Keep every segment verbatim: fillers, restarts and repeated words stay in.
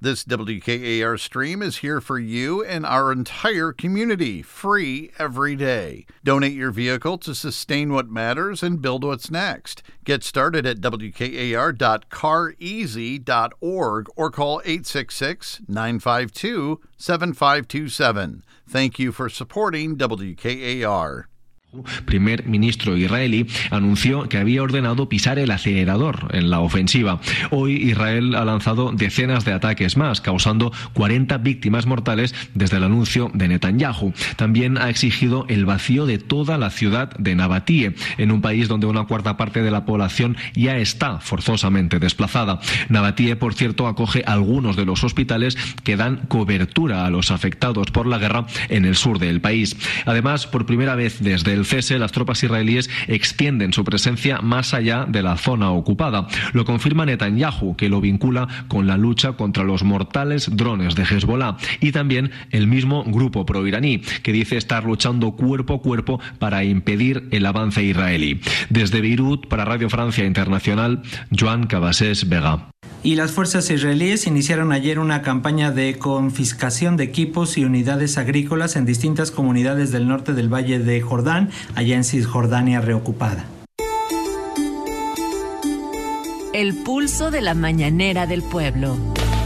This W K A R stream is here for you and our entire community, free every day. Donate your vehicle to sustain what matters and build what's next. Get started at W K A R dot car easy dot org or call eight six six, nine five two, seven five two seven. Thank you for supporting W K A R. Primer ministro israelí anunció que había ordenado pisar el acelerador en la ofensiva. Hoy Israel ha lanzado decenas de ataques más, causando cuarenta víctimas mortales desde el anuncio de Netanyahu. También ha exigido el vacío de toda la ciudad de Nabatie, en un país donde una cuarta parte de la población ya está forzosamente desplazada. Nabatie, por cierto, acoge algunos de los hospitales que dan cobertura a los afectados por la guerra en el sur del país. Además, por primera vez desde el cese, las tropas israelíes extienden su presencia más allá de la zona ocupada. Lo confirma Netanyahu, que lo vincula con la lucha contra los mortales drones de Hezbollah, y también el mismo grupo proiraní, que dice estar luchando cuerpo a cuerpo para impedir el avance israelí. Desde Beirut, para Radio Francia Internacional, Joan Cabasés Vega. Y las fuerzas israelíes iniciaron ayer una campaña de confiscación de equipos y unidades agrícolas en distintas comunidades del norte del Valle de Jordán, allá en Cisjordania reocupada. El pulso de la mañanera del pueblo.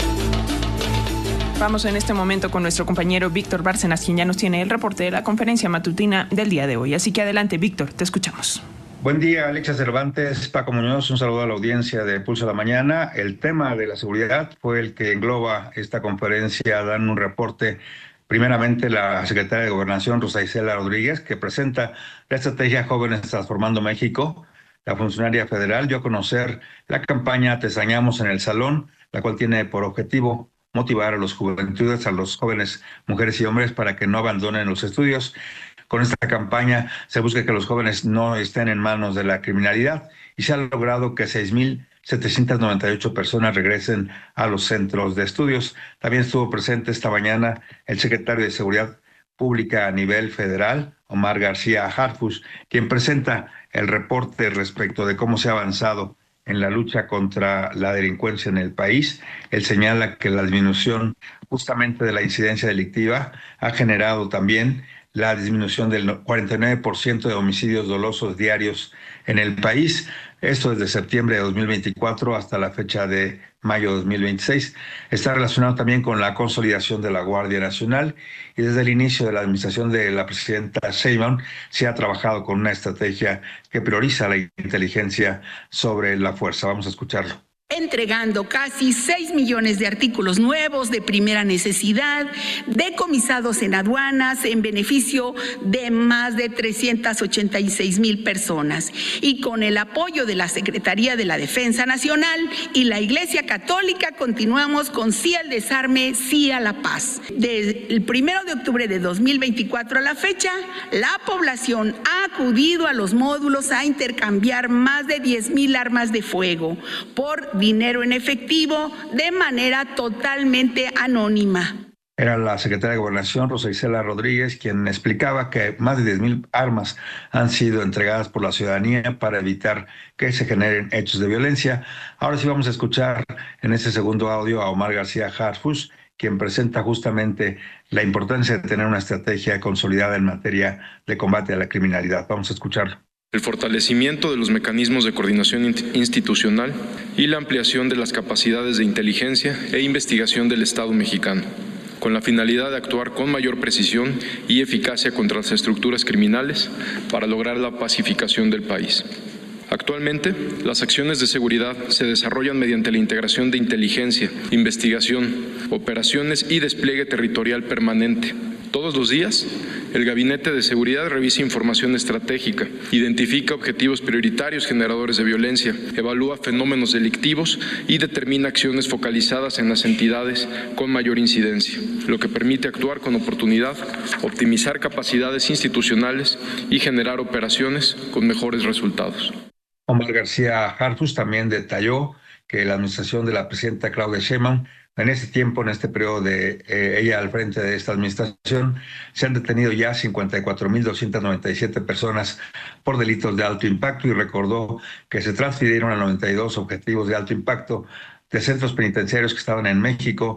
Vamos en este momento con nuestro compañero Víctor Bárcenas, quien ya nos tiene el reporte de la conferencia matutina del día de hoy. Así que adelante, Víctor, te escuchamos. Buen día, Alexia Cervantes, Paco Muñoz, un saludo a la audiencia de Pulso de la Mañana. El tema de la seguridad fue el que engloba esta conferencia, dan un reporte primeramente la secretaria de Gobernación, Rosa Isela Rodríguez, que presenta la estrategia Jóvenes Transformando México. La funcionaria federal dio a conocer la campaña Te extrañamos en el salón, la cual tiene por objetivo motivar a los juventudes, a los jóvenes, mujeres y hombres, para que no abandonen los estudios. Con esta campaña se busca que los jóvenes no estén en manos de la criminalidad y se ha logrado que seis mil setecientas noventa y ocho personas regresen a los centros de estudios. También estuvo presente esta mañana el secretario de Seguridad Pública a nivel federal, Omar García Harfuch, quien presenta el reporte respecto de cómo se ha avanzado en la lucha contra la delincuencia en el país. Él señala que la disminución justamente de la incidencia delictiva ha generado también la disminución del cuarenta y nueve por ciento de homicidios dolosos diarios en el país. Esto desde septiembre de dos mil veinticuatro hasta la fecha de mayo de dos mil veintiséis. Está relacionado también con la consolidación de la Guardia Nacional y desde el inicio de la administración de la presidenta Sheinbaum se ha trabajado con una estrategia que prioriza la inteligencia sobre la fuerza. Vamos a escucharlo. Entregando casi seis millones de artículos nuevos de primera necesidad, decomisados en aduanas en beneficio de más de trescientas ochenta y seis mil personas. Y con el apoyo de la Secretaría de la Defensa Nacional y la Iglesia Católica continuamos con sí al desarme, sí a la paz. Desde el primero de octubre de dos mil veinticuatro a la fecha, la población ha acudido a los módulos a intercambiar más de diez mil armas de fuego por dinero en efectivo de manera totalmente anónima. Era la secretaria de Gobernación, Rosa Isela Rodríguez, quien explicaba que más de diez mil armas han sido entregadas por la ciudadanía para evitar que se generen hechos de violencia. Ahora sí vamos a escuchar en este segundo audio a Omar García Harfuch, quien presenta justamente la importancia de tener una estrategia consolidada en materia de combate a la criminalidad. Vamos a escucharlo. El fortalecimiento de los mecanismos de coordinación institucional y la ampliación de las capacidades de inteligencia e investigación del Estado mexicano, con la finalidad de actuar con mayor precisión y eficacia contra las estructuras criminales para lograr la pacificación del país. Actualmente, las acciones de seguridad se desarrollan mediante la integración de inteligencia, investigación, operaciones y despliegue territorial permanente. Todos los días, el Gabinete de Seguridad revisa información estratégica, identifica objetivos prioritarios generadores de violencia, evalúa fenómenos delictivos y determina acciones focalizadas en las entidades con mayor incidencia, lo que permite actuar con oportunidad, optimizar capacidades institucionales y generar operaciones con mejores resultados. Omar García Harfuch también detalló que la administración de la presidenta Claudia Sheinbaum, en este tiempo, en este periodo de eh, ella al frente de esta administración, se han detenido ya cincuenta y cuatro mil doscientas noventa y siete personas por delitos de alto impacto y recordó que se transfirieron a noventa y dos objetivos de alto impacto de centros penitenciarios que estaban en México